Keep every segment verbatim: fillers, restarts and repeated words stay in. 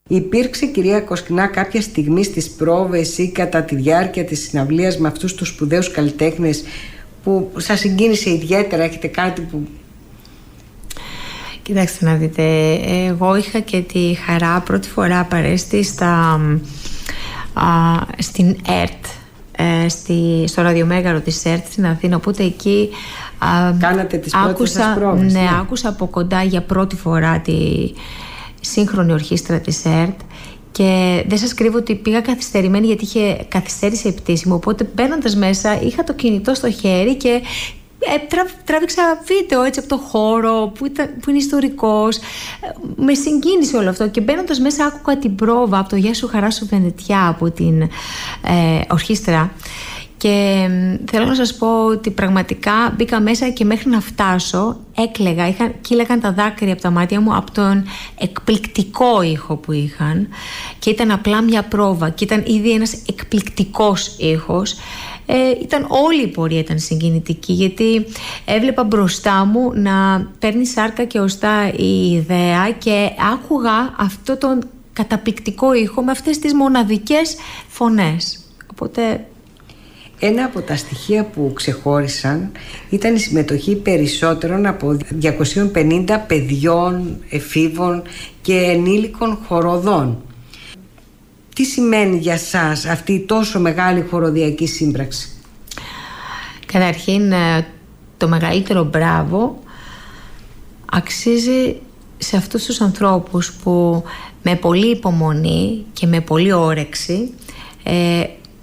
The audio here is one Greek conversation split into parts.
Υπήρξε, κυρία Κοσκινά, κάποια στιγμή στις πρόβες ή κατά τη διάρκεια της συναυλίας με αυτούς τους σπουδαίους καλλιτέχνες που σας συγκίνησε ιδιαίτερα? Έχετε κάτι που... Κοιτάξτε να δείτε, εγώ είχα και τη χαρά πρώτη φορά παρέστη στα, α, στην ΕΡΤ, ε, στη, στο ραδιομέγαρο της ΕΡΤ στην Αθήνα, οπότε εκεί α, κάνατε τις πρώτες άκουσα, σας πρόβες? Ναι, ναι, άκουσα από κοντά για πρώτη φορά τη σύγχρονη ορχήστρα της ΕΡΤ. Και δεν σας κρύβω ότι πήγα καθυστερημένη, γιατί είχε καθυστέρηση επιτήσιμο. Οπότε μπαίνοντας μέσα είχα το κινητό στο χέρι και ε, τραβ, τράβηξα βίντεο έτσι από το χώρο που, ήταν, που είναι ιστορικός. Με συγκίνησε όλο αυτό. Και μπαίνοντας μέσα άκουγα την πρόβα από το Γεια σου χαρά σου Βενετιά από την ε, ορχήστρα. Και θέλω να σας πω ότι πραγματικά μπήκα μέσα και μέχρι να φτάσω έκλαιγα, είχαν, κύλαγαν τα δάκρυα από τα μάτια μου από τον εκπληκτικό ήχο που είχαν, και ήταν απλά μια πρόβα και ήταν ήδη ένας εκπληκτικός ήχος. Ε, ήταν όλη η πορεία ήταν συγκινητική, γιατί έβλεπα μπροστά μου να παίρνει σάρκα και οστά η ιδέα και άκουγα αυτό τον καταπληκτικό ήχο με αυτές τις μοναδικές φωνές. Οπότε... Ένα από τα στοιχεία που ξεχώρισαν ήταν η συμμετοχή περισσότερων από διακόσιων πενήντα παιδιών, εφήβων και ενήλικων χοροδών. Τι σημαίνει για σας αυτή η τόσο μεγάλη χοροδιακή σύμπραξη? Καταρχήν, το μεγαλύτερο μπράβο αξίζει σε αυτούς τους ανθρώπους που με πολλή υπομονή και με πολλή όρεξη ε,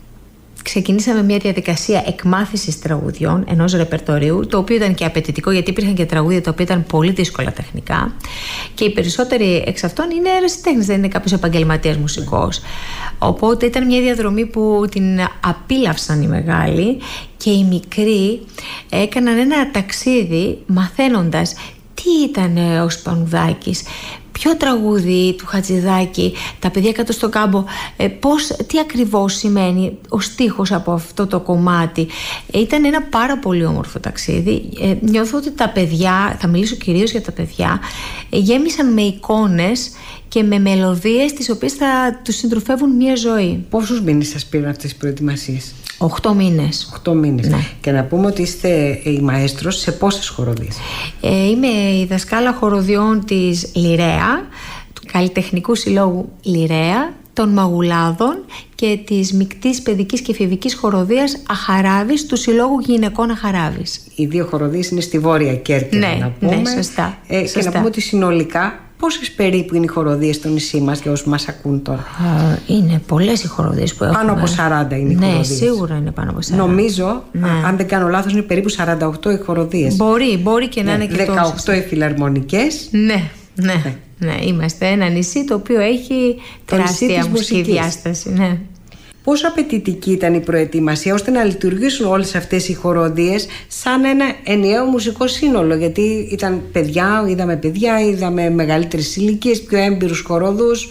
ξεκινήσαμε μια διαδικασία εκμάθησης τραγουδιών, ενός ρεπερτορίου, το οποίο ήταν και απαιτητικό, γιατί υπήρχαν και τραγούδια τα οποία ήταν πολύ δύσκολα τεχνικά. Και οι περισσότεροι εξ αυτών είναι ερασιτέχνες, δεν είναι κάποιος επαγγελματίας μουσικός. Οπότε ήταν μια διαδρομή που την απίλαυσαν οι μεγάλοι, και οι μικροί έκαναν ένα ταξίδι μαθαίνοντας τι ήταν ο Σπανουδάκης, ποιο τραγούδι του Χατζηδάκη, τα παιδιά κάτω στο κάμπο, ε, πώς, τι ακριβώς σημαίνει ο στίχος από αυτό το κομμάτι. Ε, ήταν ένα πάρα πολύ όμορφο ταξίδι. Ε, νιώθω ότι τα παιδιά, θα μιλήσω κυρίως για τα παιδιά, ε, γέμισαν με εικόνες και με μελωδίες τις οποίες θα τους συντροφεύουν μια ζωή. Πόσους μήνες σας πήραν αυτές οι προετοιμασίες? Οχτώ μήνες. Οχτώ μήνες. Ναι. Και να πούμε ότι είστε η μαέστρος σε πόσες χοροδίες? Ε, είμαι η δασκάλα χοροδιών της Λιρέα, του Καλλιτεχνικού Συλλόγου Λιρέα, των Μαγουλάδων και της Μικτής Παιδικής και Εφηβικής Χοροδίας Αχαράβης, του Συλλόγου Γυναικών Αχαράβης. Οι δύο χοροδίες είναι στη Βόρεια Κέρκυρα, ναι, να πούμε. Ναι, σωστά. Ε, σωστά. Και να πούμε ότι συνολικά πόσες περίπου είναι οι χοροδίες στο νησί μας, για όσους μας ακούν τώρα? Α, είναι πολλές οι χοροδίες που έχουμε. Πάνω από σαράντα είναι οι ναι, χοροδίες. Ναι, σίγουρα είναι πάνω από σαράντα. Νομίζω, ναι. α, αν δεν κάνω λάθος, είναι περίπου σαράντα οκτώ οι χοροδίες. Μπορεί, μπορεί και να ναι, είναι και δεκαοκτώ οι φιλαρμονικές. Ναι, ναι, ναι, ναι. Είμαστε ένα νησί το οποίο έχει τεράστια μουσική διάσταση. Ναι. Πόσο απαιτητική ήταν η προετοιμασία ώστε να λειτουργήσουν όλες αυτές οι χοροδίες σαν ένα ενιαίο μουσικό σύνολο? Γιατί ήταν παιδιά, είδαμε παιδιά, είδαμε μεγαλύτερες ηλικίες, πιο έμπειρους χοροδούς,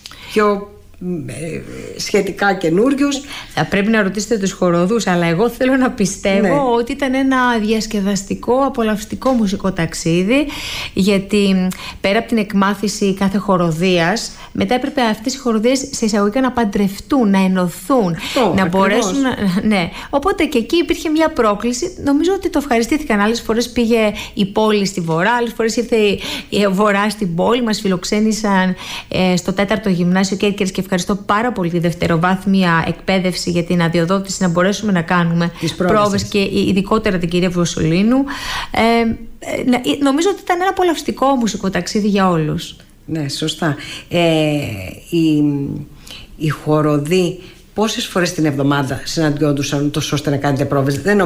πιο ε, σχετικά καινούριους. Θα πρέπει να ρωτήσετε τους χοροδούς, αλλά εγώ θέλω να πιστεύω ναι. ότι ήταν ένα διασκεδαστικό, απολαυστικό μουσικό ταξίδι, γιατί πέρα από την εκμάθηση κάθε χοροδίας, μετά έπρεπε αυτές οι χοροδίες σε εισαγωγικά να παντρευτούν, να ενωθούν, Αυτό, να ακριβώς. μπορέσουν να, ναι. Οπότε και εκεί υπήρχε μια πρόκληση. Νομίζω ότι το ευχαριστήθηκαν. Άλλες φορές πήγε η πόλη στη Βορρά, άλλες φορές ήρθε η, η Βορρά στην πόλη. Μας φιλοξένησαν ε, στο τέταρτο γυμνάσιο Κέρκυρας, και ευχαριστώ πάρα πολύ τη δευτεροβάθμια εκπαίδευση για την αδειοδότηση να μπορέσουμε να κάνουμε πρόβες, και ειδικότερα την κυρία Βροσολίνου. Ε, ε, νομίζω ότι ήταν ένα απολαυστικό μουσικό ταξίδι για όλους. Ναι, σωστά. Ε, οι, οι χοροδοί πόσες φορές την εβδομάδα συναντιόντουσαν τόσο ώστε να κάνετε πρόβες? Δεν